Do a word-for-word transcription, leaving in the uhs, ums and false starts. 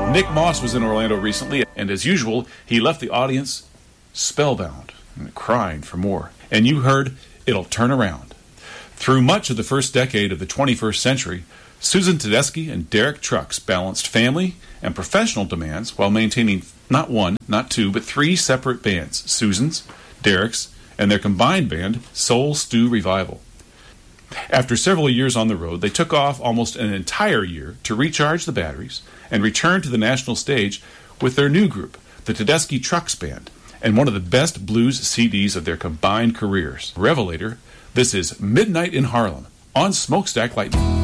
Nick Moss was in Orlando recently, and as usual, he left the audience spellbound and crying for more. And you heard It'll Turn Around. Through much of the first decade of the twenty-first century, Susan Tedeschi and Derek Trucks balanced family and professional demands while maintaining not one, not two, but three separate bands, Susan's, Derek's, and their combined band, Soul Stew Revival. After several years on the road, they took off almost an entire year to recharge the batteries and return to the national stage with their new group, the Tedeschi Trucks Band, and one of the best blues C Ds of their combined careers. Revelator, this is Midnight in Harlem on Smokestack Lightning.